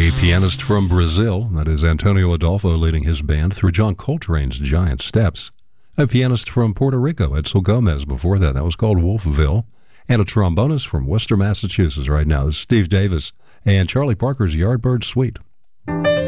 A pianist from Brazil, that is Antonio Adolfo leading his band through John Coltrane's Giant Steps. A pianist from Puerto Rico, Edsel Gomez, before that. That was called Wolfville. And a trombonist from Worcester, Massachusetts right now. This is Steve Davis and Charlie Parker's Yardbird Suite.